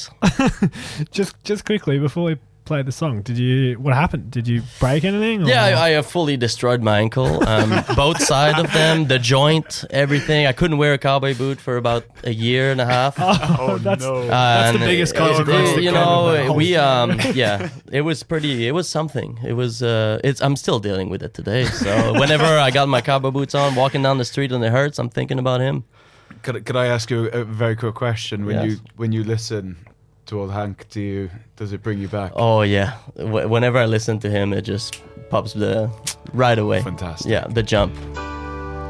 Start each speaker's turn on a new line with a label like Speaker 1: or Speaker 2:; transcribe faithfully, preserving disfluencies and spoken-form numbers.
Speaker 1: Yes.
Speaker 2: just just quickly before we play the song, did you? What happened? Did you break anything? Or?
Speaker 1: Yeah, I, I have fully destroyed my ankle. Um, both sides of them, the joint, everything. I couldn't wear a cowboy boot for about a year and a half.
Speaker 2: Oh, that's
Speaker 3: no.
Speaker 2: that's the
Speaker 1: And
Speaker 2: biggest
Speaker 1: it-
Speaker 2: consequence.
Speaker 1: it-
Speaker 2: that
Speaker 1: You
Speaker 2: came of
Speaker 1: know,
Speaker 2: that whole
Speaker 1: we
Speaker 2: thing.
Speaker 1: um, yeah, it was pretty. It was something. It was. Uh, it's. I'm still dealing with it today. So whenever I got my cowboy boots on, walking down the street and it hurts, I'm thinking about him.
Speaker 3: Could, could I ask you a very quick question? When
Speaker 1: Yes.
Speaker 3: you when you listen to old Hank, do you does it bring you back?
Speaker 1: Oh yeah. W- whenever I listen to him, it just pops the right away.
Speaker 3: Fantastic.
Speaker 1: Yeah, the jump.